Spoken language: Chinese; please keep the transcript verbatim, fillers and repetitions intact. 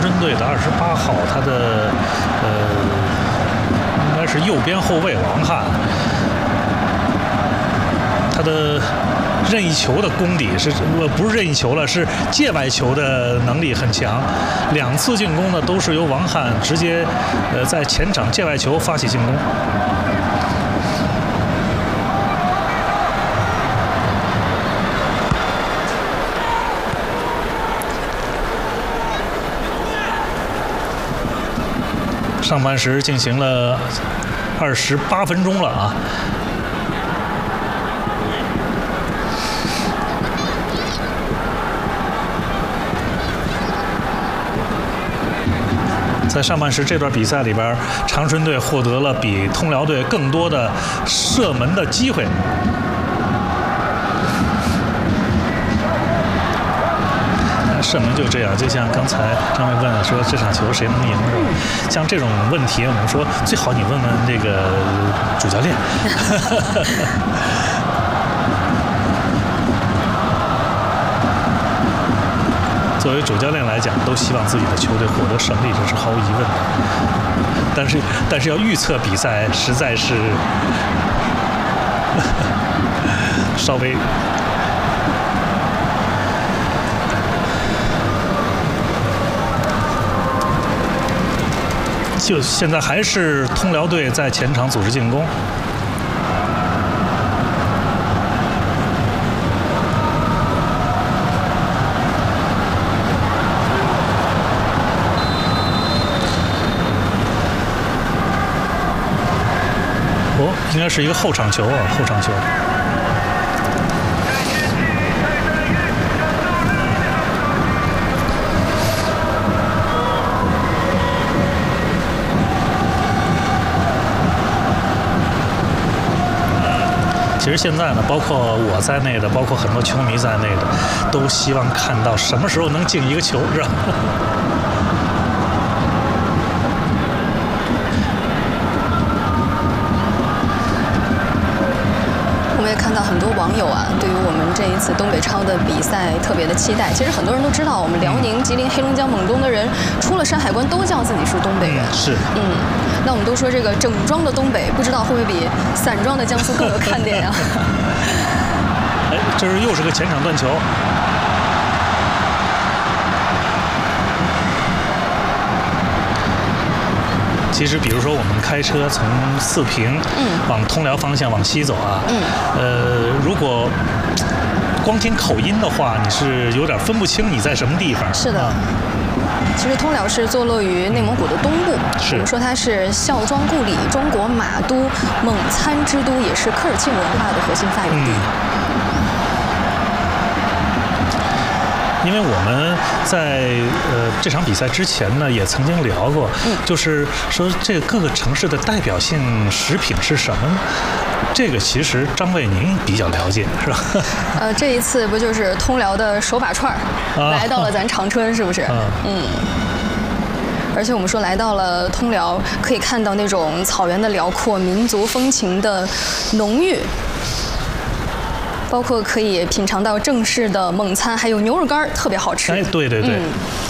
春队的二十八号，他的呃应该是右边后卫王翰，他的任意球的功底是呃不是任意球了，是界外球的能力很强。两次进攻呢都是由王翰直接呃在前场界外球发起进攻。上半时进行了二十八分钟了啊。在上半时这段比赛里边，长春队获得了比通辽队更多的射门的机会。射门就这样，就像刚才张伟问说这场球谁能赢是吧？像这种问题，我们说最好你问问这个主教练。作为主教练来讲，都希望自己的球队获得胜利，这是毫无疑问的。但是，但是要预测比赛，实在是稍微。就现在还是通辽队在前场组织进攻。哦，应该是一个后场球啊，后场球。其实现在呢，包括我在内的，包括很多球迷在内的，都希望看到什么时候能进一个球，是吧？ 我们也看到很多网友啊，对于我们这一次东北超的比赛特别的期待。其实很多人都知道，我们辽宁、吉林、黑龙江、蒙东的人，除了山海关，都叫自己是东北人。 是， 嗯。那我们都说这个整装的东北，不知道会不会比散装的江苏更有看点呀？ 哎，这是又是个前场断球。其实，比如说我们开车从四平嗯往通辽方向往西走啊，嗯，呃，如果光听口音的话，你是有点分不清你在什么地方。 是的。啊其实通辽是坐落于内蒙古的东部，我们说它是孝庄故里、中国马都、蒙参之都，也是科尔沁文化的核心发源地。 嗯、因为我们在呃这场比赛之前呢，也曾经聊过，嗯、就是说这各个城市的代表性食品是什么呢？这个其实张卫您比较了解，是吧？ 呃，这一次不就是通辽的手把串儿、啊、来到了咱长春，是不是？啊、嗯。而且我们说来到了通辽，可以看到那种草原的辽阔、民族风情的浓郁，包括可以品尝到正式的蒙餐，还有牛肉干，特别好吃。 哎，对对对。嗯